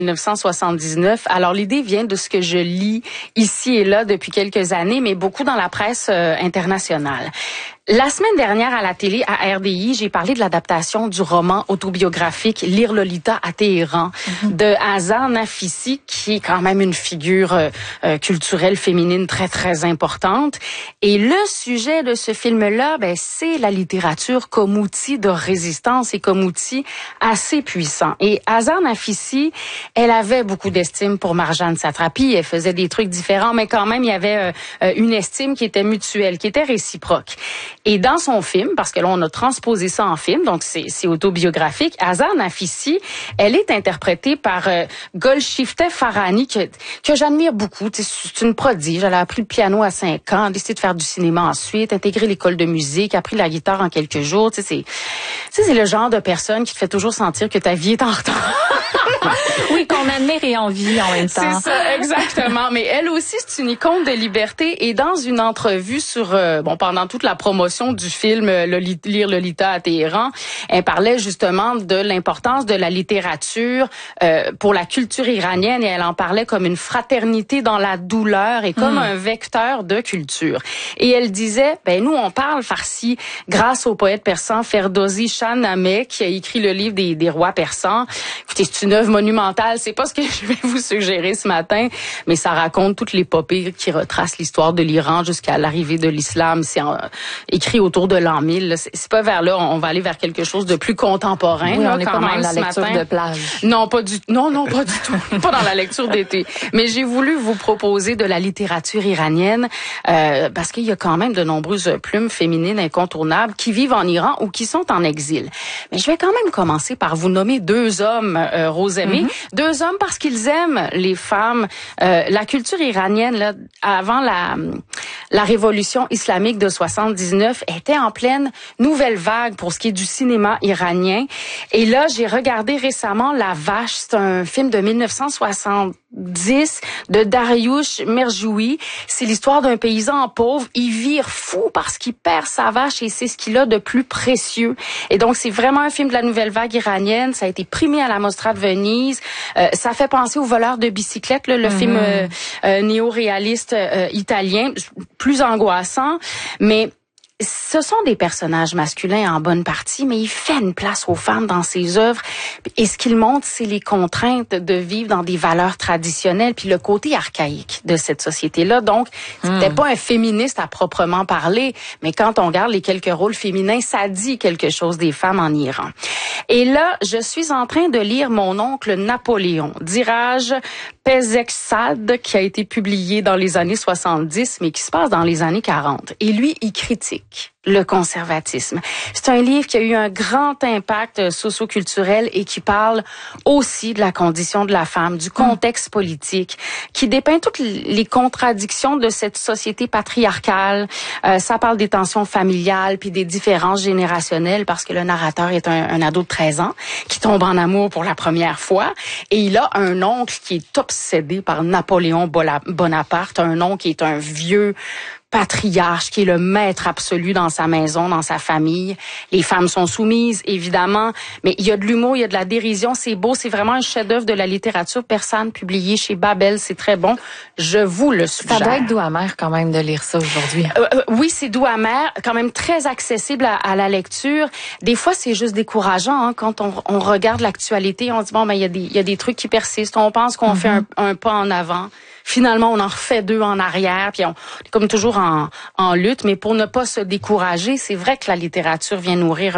1979. Alors l'idée vient de ce que je lis ici et là depuis quelques années, mais beaucoup dans la presse internationale. La semaine dernière à la télé, à RDI, j'ai parlé de l'adaptation du roman autobiographique Lire Lolita à Téhéran de Azar Nafissi, qui est quand même une figure culturelle féminine très, très importante. Et le sujet de ce film-là, c'est la littérature comme outil de résistance et comme outil assez puissant. Et Azar Nafissi, elle avait beaucoup d'estime pour Marjane Satrapi. Elle faisait des trucs différents, mais quand même, il y avait une estime qui était mutuelle, qui était réciproque. Et dans son film, parce que là, on a transposé ça en film, donc c'est autobiographique, Azar Nafissi, elle est interprétée par Golshifteh Farahani, que j'admire beaucoup. C'est une prodige. Elle a appris le piano à 5 ans, a décidé de faire du cinéma ensuite, intégré l'école de musique, a appris la guitare en quelques jours. C'est le genre de personne qui te fait toujours sentir que ta vie est en retard. Oui, qu'on admire et envie en même temps. C'est ça, exactement. Mais elle aussi, c'est une icône de liberté. Et dans une entrevue sur, pendant toute la promotion du film Lire Lolita à Téhéran, elle parlait justement de l'importance de la littérature pour la culture iranienne, et elle en parlait comme une fraternité dans la douleur et comme un vecteur de culture. Et elle disait, nous on parle farsi grâce au poète persan Ferdowsi Shahnameh, qui a écrit le livre des rois persans. Écoutez, c'est une œuvre monumentale, c'est pas ce que je vais vous suggérer ce matin, mais ça raconte toute l'épopée qui retrace l'histoire de l'Iran jusqu'à l'arrivée de l'islam. C'est écrit autour de l'an 1000. C'est pas vers là, on va aller vers quelque chose de plus contemporain. Oui, là, on est quand pas dans même, la lecture matin. de plage. Non, pas du tout. Pas dans la lecture d'été. Mais j'ai voulu vous proposer de la littérature iranienne parce qu'il y a quand même de nombreuses plumes féminines incontournables qui vivent en Iran ou qui sont en exil. Mais je vais quand même commencer par vous nommer 2 hommes, Rosemée. 2 hommes parce qu'ils aiment les femmes. La culture iranienne, là, avant la révolution islamique de 79, était en pleine nouvelle vague pour ce qui est du cinéma iranien. Et là, j'ai regardé récemment La Vache. C'est un film de 1970 de Dariush Merjoui. C'est l'histoire d'un paysan pauvre. Il vire fou parce qu'il perd sa vache et c'est ce qu'il a de plus précieux. Et donc, c'est vraiment un film de la nouvelle vague iranienne. Ça a été primé à la Mostra de Venise. Ça fait penser au Voleur de bicyclette, le film néo-réaliste italien, plus angoissant, mais ce sont des personnages masculins en bonne partie, mais il fait une place aux femmes dans ses œuvres. Et ce qu'il montre, c'est les contraintes de vivre dans des valeurs traditionnelles, puis le côté archaïque de cette société-là. Donc, c'était pas un féministe à proprement parler, mais quand on regarde les quelques rôles féminins, ça dit quelque chose des femmes en Iran. Et là, je suis en train de lire Mon oncle Napoléon, d'Iraj Pezeshkzad, qui a été publié dans les années 70, mais qui se passe dans les années 40. Et lui, il critique le conservatisme. C'est un livre qui a eu un grand impact socio-culturel et qui parle aussi de la condition de la femme, du contexte politique, qui dépeint toutes les contradictions de cette société patriarcale. Ça parle des tensions familiales puis des différences générationnelles parce que le narrateur est un ado de 13 ans qui tombe en amour pour la première fois et il a un oncle qui est obsédé par Napoléon Bonaparte, un oncle qui est un vieux patriarche, qui est le maître absolu dans sa maison, dans sa famille. Les femmes sont soumises, évidemment, mais il y a de l'humour, il y a de la dérision, c'est beau, c'est vraiment un chef-d'œuvre de la littérature persane publié chez Babel, c'est très bon. Je vous le suggère. Ça doit être doux amer quand même de lire ça aujourd'hui. Oui, c'est doux amer, quand même très accessible à la lecture. Des fois, c'est juste décourageant quand on regarde l'actualité, on dit il y a des trucs qui persistent, on pense qu'on fait un pas en avant. Finalement, on en refait 2 en arrière, puis on est comme toujours en lutte. Mais pour ne pas se décourager, c'est vrai que la littérature vient nourrir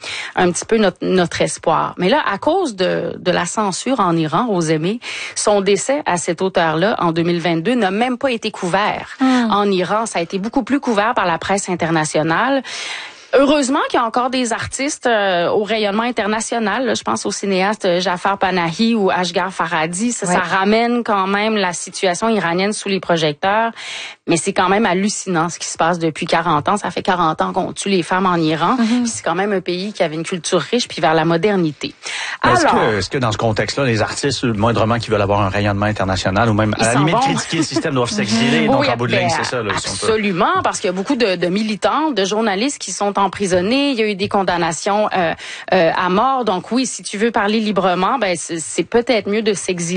un petit peu notre espoir. Mais là, à cause de la censure en Iran, Rosemée, son décès à cet auteur-là en 2022 n'a même pas été couvert. En Iran, ça a été beaucoup plus couvert par la presse internationale. Heureusement qu'il y a encore des artistes au rayonnement international. Là, je pense au cinéaste Jafar Panahi ou Asghar Farhadi. Ça ramène quand même la situation iranienne sous les projecteurs. Mais c'est quand même hallucinant ce qui se passe depuis 40 ans. Ça fait 40 ans qu'on tue les femmes en Iran. Puis c'est quand même un pays qui avait une culture riche puis vers la modernité. Est-ce que dans ce contexte-là, les artistes, moindrement qui veulent avoir un rayonnement international ou même à la limite critiquer le système, doivent s'exiler? Donc en bout de ligne, c'est ça. Là, absolument, parce qu'il y a beaucoup de militants, de journalistes qui sont emprisonnés. Il y a eu des condamnations à mort. Donc oui, si tu veux parler librement, c'est peut-être mieux de s'exiler.